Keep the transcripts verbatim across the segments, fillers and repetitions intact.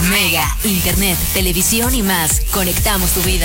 Mega, internet, televisión y más. Conectamos tu vida.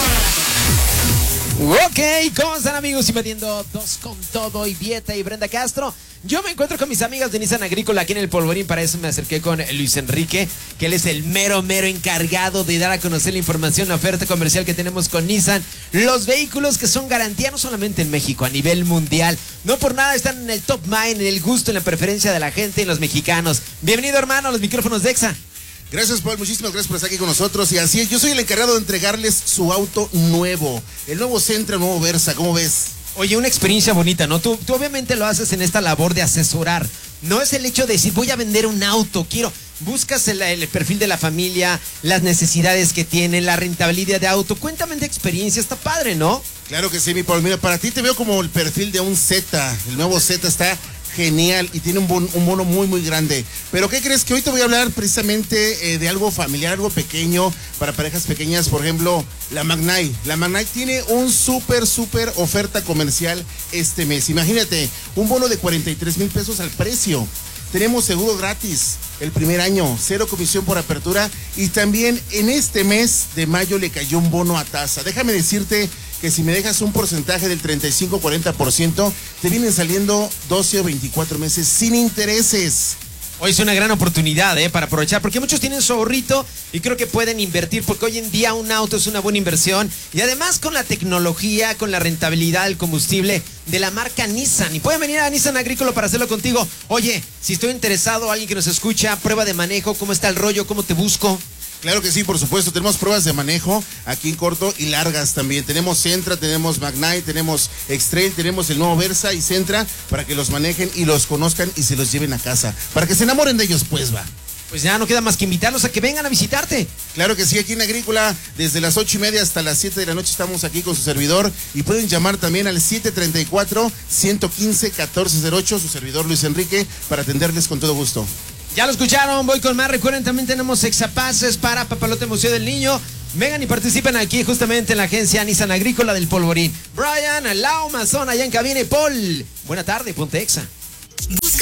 Ok, ¿cómo están, amigos? Invadiendo dos con todo y Vieta y Brenda Castro. Yo me encuentro con mis amigas de Nissan Agrícola aquí en el Polvorín. Para eso me acerqué con Luis Enrique, que él es el mero, mero encargado de dar a conocer la información, la oferta comercial que tenemos con Nissan. Los vehículos que son garantía no solamente en México, a nivel mundial. No por nada están en el top mind, en el gusto, en la preferencia de la gente y los mexicanos. Bienvenido, hermano, a los micrófonos de Exa. Gracias, Paul, muchísimas gracias por estar aquí con nosotros. Y así es, yo soy el encargado de entregarles su auto nuevo, el nuevo Sentra, el nuevo Versa. ¿Cómo ves? Oye, una experiencia bonita, ¿no? Tú, tú obviamente lo haces en esta labor de asesorar. No es el hecho de decir, voy a vender un auto, quiero... Buscas el, el perfil de la familia, las necesidades que tiene, la rentabilidad de auto. Cuéntame de experiencia, está padre, ¿no? Claro que sí, mi Paul. Mira, para ti te veo como el perfil de un Z. El nuevo Z está genial y tiene un, bon, un bono muy, muy grande. Pero ¿qué crees? Que hoy te voy a hablar precisamente eh, de algo familiar, algo pequeño, para parejas pequeñas. Por ejemplo, la Magnite. La Magnite tiene un súper, súper oferta comercial este mes. Imagínate, un bono de cuarenta y tres mil pesos al precio. Tenemos seguro gratis el primer año, cero comisión por apertura, y también en este mes de mayo le cayó un bono a tasa. Déjame decirte que si me dejas un porcentaje del treinta y cinco a cuarenta por ciento, te vienen saliendo doce o veinticuatro meses sin intereses. Hoy es una gran oportunidad, ¿eh? Para aprovechar, porque muchos tienen su ahorrito y creo que pueden invertir, porque hoy en día un auto es una buena inversión. Y además con la tecnología, con la rentabilidad del combustible de la marca Nissan. Y pueden venir a Nissan Agrícola para hacerlo contigo. Oye, si estoy interesado, alguien que nos escucha, prueba de manejo, ¿cómo está el rollo? ¿Cómo te busco? Claro que sí, por supuesto. Tenemos pruebas de manejo aquí en corto y largas también. Tenemos Sentra, tenemos Magnite, tenemos X-Trail, tenemos el nuevo Versa y Sentra para que los manejen y los conozcan y se los lleven a casa. Para que se enamoren de ellos, pues va. Pues ya no queda más que invitarlos a que vengan a visitarte. Claro que sí, aquí en Agrícola, desde las ocho y media hasta las siete de la noche estamos aquí con su servidor. Y pueden llamar también al siete treinta y cuatro, ciento quince, catorce cero ocho, su servidor Luis Enrique, para atenderles con todo gusto. Ya lo escucharon, voy con más. Recuerden, también tenemos exapases para Papalote Museo del Niño. Vengan y participen aquí justamente en la agencia Nissan Agrícola del Polvorín. Brian, Lau, Mazón, allá en cabina. Paul, buena tarde, ponte Exa.